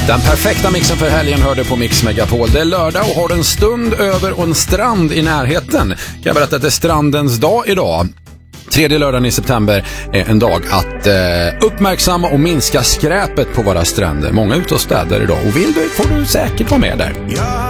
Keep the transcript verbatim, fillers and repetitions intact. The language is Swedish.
Den perfekta mixen för helgen hörde på Mix Megapol. Det är lördag och har en stund över och en strand i närheten. Kan jag berätta att det är strandens dag idag. Tredje lördagen i september är en dag att eh, uppmärksamma och minska skräpet på våra stränder. Många är ute och städar idag och vill du får du säkert vara med där.